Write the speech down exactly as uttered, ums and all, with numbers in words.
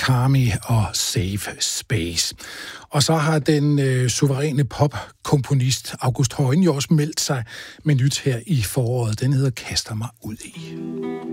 Karmi og Safe Space. Og så har den øh, suveræne popkomponist August Højen jo også meldt sig med nyt her i foråret. Den hedder Kaster mig ud i.